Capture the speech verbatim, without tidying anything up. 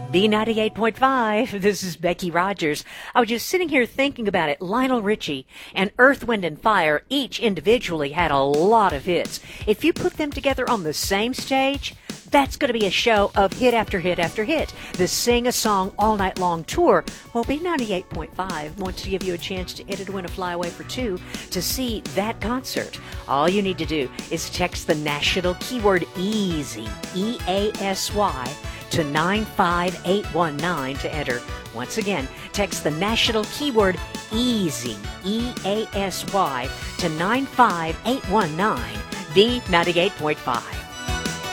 B ninety-eight point five, this is Becky Rogers. I was just sitting here thinking about it. Lionel Richie and Earth, Wind and Fire each individually had a lot of hits. If you put them together on the same stage, that's going to be a show of hit after hit after hit. The Sing a Song All Night Long tour. Well, B ninety-eight point five wants to give you a chance to enter to win a flyaway for two to see that concert. All you need to do is text the national keyword EASY, E A S Y, to nine five eight one nine to enter. Once again, text the national keyword EASY, E A S Y, to nine five eight one nine. B ninety-eight point five.